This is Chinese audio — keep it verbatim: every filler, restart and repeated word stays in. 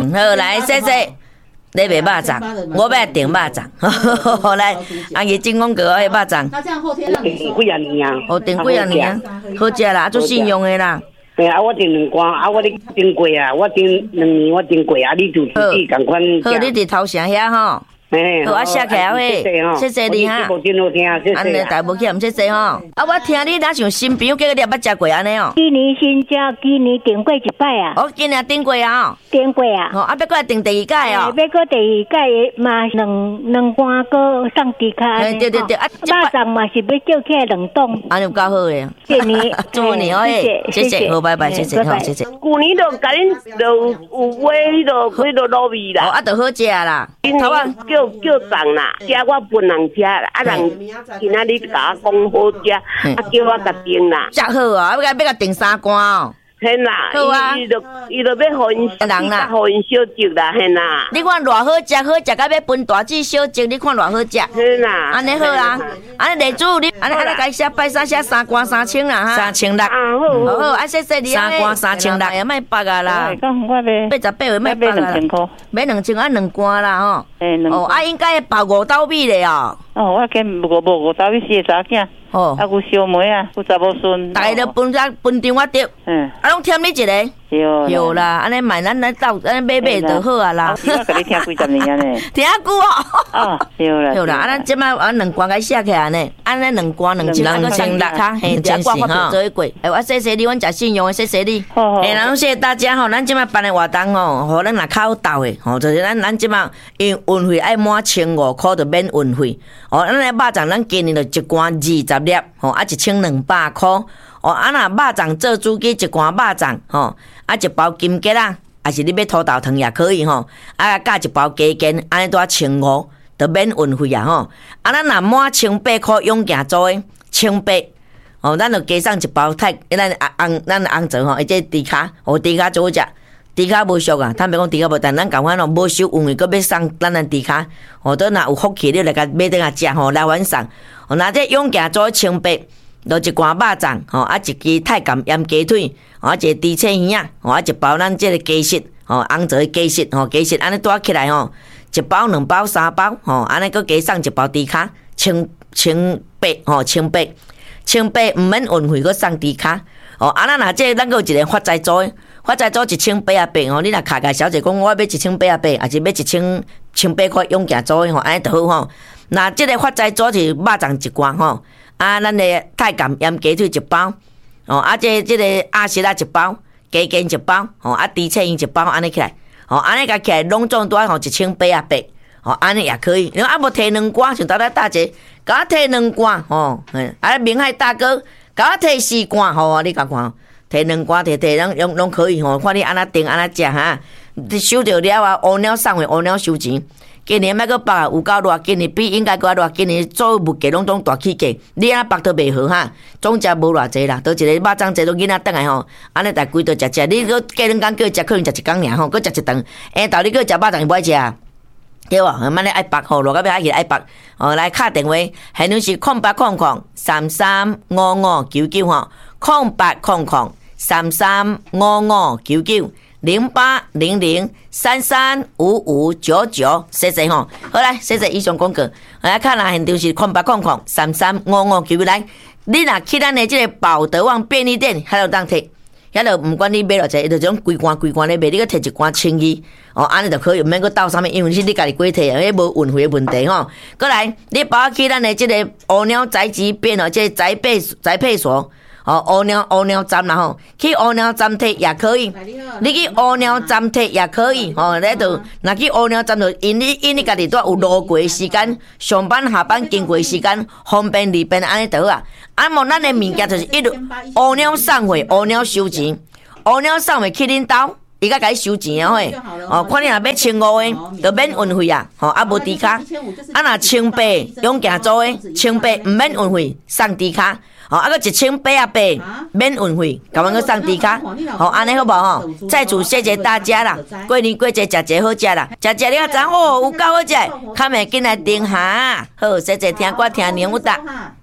嗯，好，来，谢谢。你卖肉粽，我要订肉粽。来，阿姨进讲过我的肉粽。 那这样后天让你订几啊年啊？哦，订几啊年啊？好食啦，做信用的啦。 对啊，我订两罐，啊，我咧订过啊，我订两年，我订过啊，你就自己共款。 好，你伫头城遐吼。好，我写起来喂，谢谢你哈。安尼大无去，唔谢谢吼。啊，我听你若像新朋友，叫你捌食过安尼哦。 今年新食，今年订过一摆啊。 哦，今年订过啊。 订过啊。 哦，啊，要过来订第二届哦。 要过第二届嘛，两两罐个送猪卡。 对对对，啊， 肉粽嘛是要叫起来两栋。 安尼有够好诶。 今年， 祝福你哦，谢谢，好，拜拜，谢谢，好，谢谢。 旧年就甲恁就有买迄个迄个卤味啦。 哦，啊，就好食啦。 头啊，叫叫粽啦，食我分人食啦，啊人今仔日甲我讲好食，啊叫我甲订啦。 食好啊，要甲要甲订三罐哦。 嘿啦， 好啊， 伊就伊就要互因人啦，互因小食啦，嘿啦。 你看偌好食，好食到要分大只小只，你看偌好食。 嘿啦， 安尼好啦，安尼地主你安尼安尼该写拜三写三罐三千啦哈。三千六。啊好，好好，啊谢谢你。三罐三千六，也卖八啊啦。 讲我咧。 八十八位卖八啊啦。买两千块。买两千啊两罐啦吼。诶，两。哦，啊应该包五斗米咧哦。 哦，我见无无五斗米四个查囝。哦，啊，有小妹啊，有查某孙， 大家都分张分张我得，嗯，啊，拢添你一个，有有啦，安尼买咱咱斗，安尼买买就好啊啦。 我甲你听几十年啊呢， 听久哦。 哦，有啦， 有啦，啊，咱即摆啊两罐该写起来呢，安尼两罐两千两千六卡，嘿，真是哈。做一过，哎，我谢谢你，阮食信用的，谢谢你。好好。哎，然后谢谢大家吼，咱即摆办的活动吼，互咱若较斗的，吼，就是咱咱即摆因运费爱满千五块就免运费，哦，咱来肉粽咱今年就一罐二十粒，吼，啊一千两百块，哦，啊若肉粽做主机一罐肉粽，吼，啊一包金桔啊，还是你要土豆汤也可以吼，啊加一包鸡筋，安尼拄啊千五，就免运费啊吼，啊咱若满千八块用件做诶，千八，哦，咱就加送一包太，咱红咱红枣吼，或者猪骹，哦猪骹做好食。猪骹无俗啊，坦白讲猪骹无，但咱共款咯，无收运费，佮要送咱的猪骹，哦，倒若有福气，你来甲买倒来食吼，来晚送。哦，若这用件做千八，就一罐肉粽，吼，啊一支太监腌鸡腿，啊一个猪翅耳仔，吼，啊一包咱这个鸡翅，吼，红枣的鸡翅，吼，鸡翅安尼带起来吼，一包两包三包，吼，安尼佮加送一包猪骹，千千八，吼，千八，千八毋免运费，佮送猪骹，哦，啊咱若这咱佮有一个发财组。发财组一千八啊八吼，你若卡个小姐讲我要一千八啊八，还是要一千千八块用件做的吼，安尼就好吼。那这个发财组是肉粽一罐吼，啊，咱的太监腌鸡腿一包，哦，啊，这这个鸭舌啊一包，鸡筋一包，吼，啊，猪翅一包，安尼起来，吼，安尼加起来拢总拄啊吼一千八啊八，吼，安尼也可以。然后啊无摕两罐，像头仔大姐，甲我摕两罐，吼，啊，明海大哥，甲我摕四罐，吼，你甲看。摕两罐，摕摕拢拢拢可以吼，看你安怎订安怎食哈。你收着了啊，乌鸟送的乌鸟收钱。今年莫个绑啊，有够热，今年比应该搁热，今年所有物价拢总大起价，你安绑都袂好哈。总价无偌济啦，倒一个肉粽节都囡仔等来吼，安尼大规都食食，你搁过两工叫食，可能食一工尔吼，搁食一顿。下昼你搁食肉粽不爱食啊？对哇，慢咧爱绑吼，落到尾爱去爱绑。哦，来敲电话，现场是空八空空三三五五九九吼，空八空空。三三五五九九零八零零三三五五九九，谢谢吼。好来，谢谢以上广告。来看啦，现场是空八空空三三五五九九来。你若去咱的这个宝德旺便利店，遐就当摕，遐就唔管你买偌济，就种规罐规罐咧卖，你个摕一罐千二，哦，安尼就可以，唔免搁斗啥物，因为是你家己过摕，迄无运费的问题吼。过来，你包去咱的这个乌鸟宅急便哦，这宅配宅配所。哦，乌鸟乌鸟站啦吼，去乌鸟站摕也可以，你去乌鸟站摕也可以，吼，咧就若去乌鸟站就因你因你家己拄有路过的时间，上班下班经过的时间，方便利便安尼就好啊。啊，无咱的物件就是一路乌鸟送货，乌鸟收钱，乌鸟送货去恁兜。伊甲甲伊收钱啊嘿，哦，看你若要千五的，就免运费啊，吼，啊无猪骹，啊若千八用件做的，千八毋免运费，送猪骹，吼，啊个一千八啊八免运费，甲阮个送猪骹，吼，安尼好无吼？再次谢谢大家啦，过年过节食者好食啦，食食了知哦，有够好食，较袂紧来订下，好，谢谢听歌听年有达。